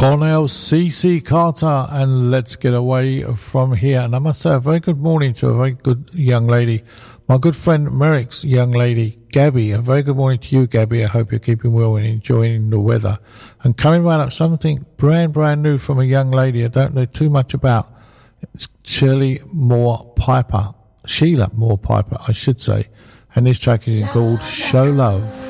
Cornell C.C. Carter, and let's get away from here. And I must say a very good morning to a very good young lady, my good friend Merrick's young lady, Gabby. A very good morning to you, Gabby. I hope you're keeping well and enjoying the weather. And coming right up, something brand new from a young lady I don't know too much about. It's Sheila Moore Piper, I should say. And this track is called Show Love.